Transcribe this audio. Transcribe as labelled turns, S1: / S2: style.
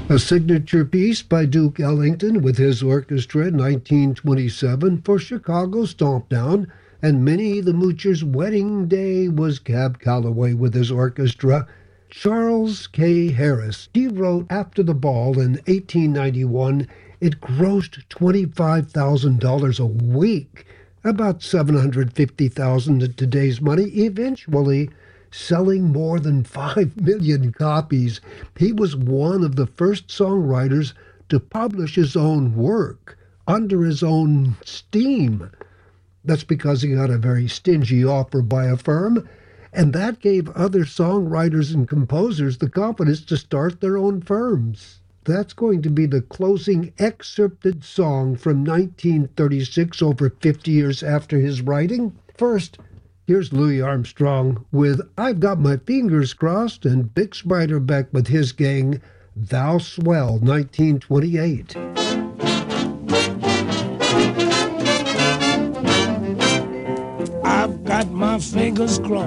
S1: A signature piece by Duke Ellington with his orchestra in 1927 for Chicago's Stompdown, and Minnie the Moocher's wedding day was Cab Calloway with his orchestra. Charles K. Harris, he wrote After the Ball in 1891. It grossed $25,000 a week, about $750,000 in today's money, eventually selling more than 5 million copies. He was one of the first songwriters to publish his own work under his own steam. That's because he got a very stingy offer by a firm, and that gave other songwriters and composers the confidence to start their own firms. That's going to be the closing excerpted song from 1936, over 50 years after his writing. First, here's Louis Armstrong with I've Got My Fingers Crossed, and Bix Beiderbecke with his gang, Thou Swell, 1928.
S2: I've got my fingers crossed.